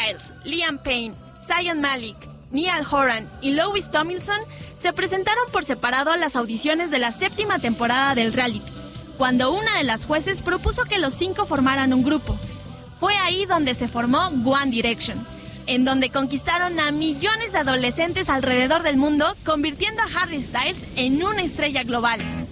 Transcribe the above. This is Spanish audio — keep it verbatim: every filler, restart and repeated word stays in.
Styles, Liam Payne, Zayn Malik, Niall Horan y Louis Tomlinson se presentaron por separado a las audiciones de la séptima temporada del reality, cuando una de las jueces propuso que los cinco formaran un grupo. Fue ahí donde se formó One Direction, en donde conquistaron a millones de adolescentes alrededor del mundo, convirtiendo a Harry Styles en una estrella global.